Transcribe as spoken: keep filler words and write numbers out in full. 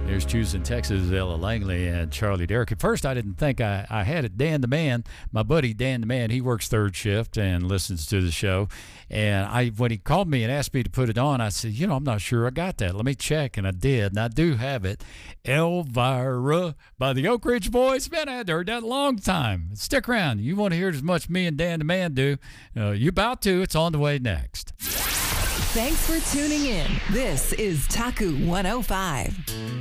There's Choosing Texas, Ella Langley and Charlie Derrick. At first, I didn't think I, I had it. Dan the Man, my buddy Dan the Man, he works third shift and listens to the show. And I, when he called me and asked me to put it on, I said, you know, I'm not sure I got that. Let me check. And I did. And I do have it. Elvira by the Oak Ridge Boys. Man, I had heard that a long time. Stick around. You want to hear it as much me and Dan the Man do. Uh, you about to. It's on the way next. Thanks for tuning in. This is Taku one oh five.